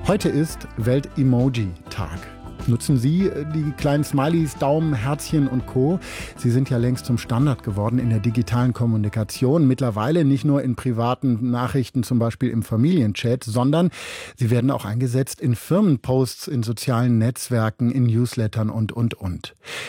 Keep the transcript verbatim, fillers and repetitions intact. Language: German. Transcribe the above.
Heute ist Welt-Emoji-Tag. Nutzen Sie die kleinen Smileys, Daumen, Herzchen und Co.? Sie sind ja längst zum Standard geworden in der digitalen Kommunikation. Mittlerweile nicht nur in privaten Nachrichten, zum Beispiel im Familienchat, sondern sie werden auch eingesetzt in Firmenposts, in sozialen Netzwerken, in Newslettern und, und, und.